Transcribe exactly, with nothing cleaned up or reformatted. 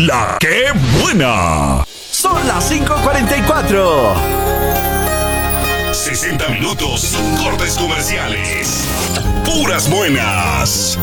La que buena. Son las cinco cuarenta y cuatro. sesenta minutos sin cortes comerciales. Puras buenas.